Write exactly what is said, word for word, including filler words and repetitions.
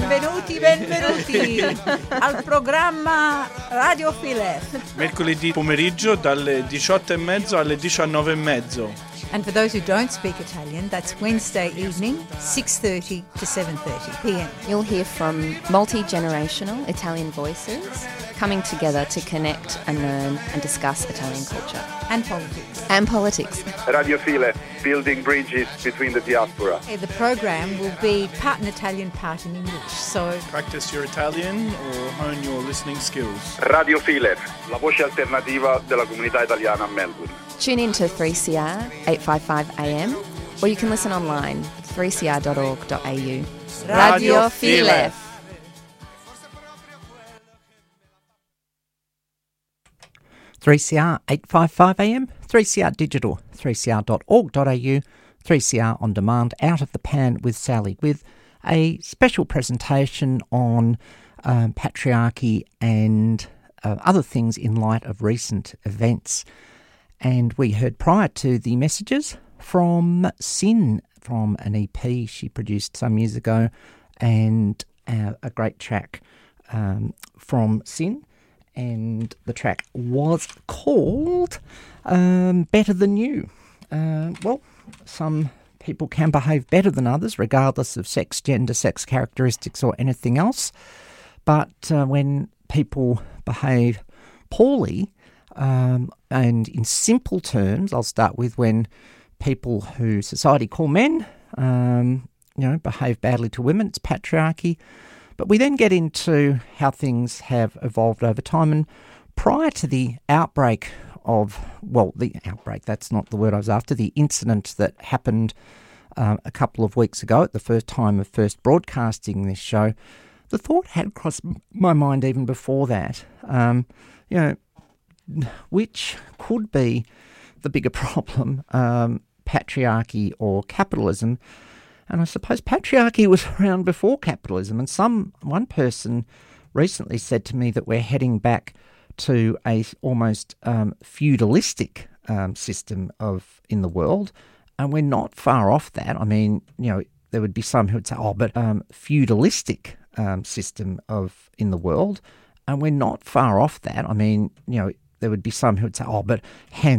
Benvenuti, benvenuti al programma Radio Philef. Mercoledì pomeriggio dalle diciotto e mezzo alle diciannove e mezzo. And for those who don't speak Italian, that's Wednesday evening, six thirty to seven thirty p.m. You'll hear from multi-generational Italian voices coming together to connect and learn and discuss Italian culture. And politics. And politics. Radio Philef, building bridges between the diaspora. The program will be part in Italian, part in English, so... Practice your Italian or hone your listening skills. Radio Philef, la voce alternativa della comunità italiana a Melbourne. Tune in to three C R, eight fifty-five A M, or you can listen online, three c r dot org dot a u. Radio Philef. three C R eight fifty-five A M, three C R Digital, three c r dot org dot a u, three C R On Demand, Out of the Pan with Sally, with a special presentation on um, patriarchy and uh, other things in light of recent events. And we heard prior to the messages from Sin, from an E P she produced some years ago, and uh, a great track um, from Sin. And the track was called um, Better Than You. Uh, well, some people can behave better than others, regardless of sex, gender, sex characteristics or anything else. But uh, when people behave poorly, um, and in simple terms, I'll start with when people who society call men, um, you know, behave badly to women, it's patriarchy. But we then get into how things have evolved over time. And prior to the outbreak of, well, the outbreak, that's not the word I was after, the incident that happened um, a couple of weeks ago at the first time of first broadcasting this show, the thought had crossed my mind even before that, um, you know, which could be the bigger problem, um, patriarchy or capitalism. And I suppose patriarchy was around before capitalism. And some one person recently said to me that we're heading back to a almost um, feudalistic um, system of in the world, and we're not far off that. I mean, you know, there would be some who would say, "Oh, but um, feudalistic um, system of in the world," and we're not far off that. I mean, you know, there would be some who would say, "Oh, but hand."